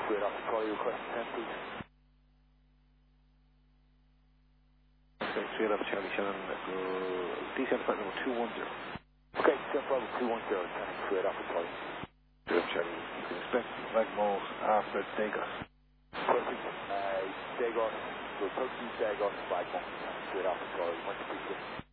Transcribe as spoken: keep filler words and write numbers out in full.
Squared Alpha Charlie, request ten, please. Okay, Squared Alpha Charlie, Shannon, uh, descent flight number two one zero. Okay, descent flight number two one zero, Shannon, Squared Alpha Charlie. Squared Alpha Charlie, you can expect flight mode after Dagos. Perfect. Uh, Dagos, we're approaching Dagos, flight one, Squared Alpha Charlie, much appreciated.